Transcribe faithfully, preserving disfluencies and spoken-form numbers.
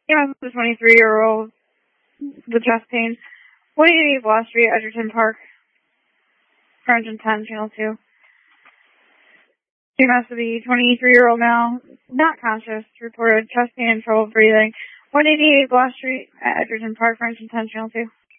Yeah, the twenty-three-year-old with chest pain. one eighty-eight Wall Street, Edgerton Park. one ten, Channel two. C M S of the twenty-three-year-old male, not conscious, reported chest pain and trouble breathing. one eighty-eight Wall Street, Edgerton Park, one ten, Channel two.